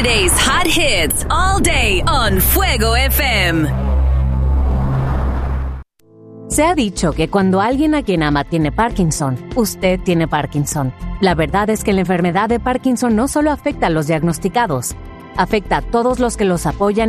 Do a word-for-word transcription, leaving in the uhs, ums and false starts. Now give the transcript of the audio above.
Today's hot hits all day on Fuego F M. Se ha dicho que cuando alguien a quien ama tiene Parkinson, usted tiene Parkinson. La verdad es que la enfermedad de Parkinson no solo afecta a los diagnosticados, afecta a todos los que los apoyan